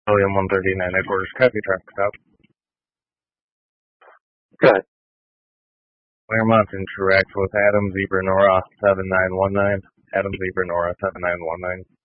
William 139 headquarters, copy traffic stop. Good. Claremont interact with Adam Zebra Nora 7919. Adam Zebra Nora 7919.